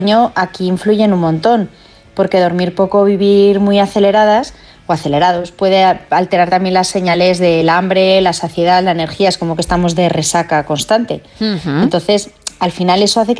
aquí influyen un montón, porque dormir poco o vivir muy aceleradas o acelerados puede alterar también las señales del hambre, la saciedad, la energía. Es como que estamos de resaca constante. Entonces, al final eso hace que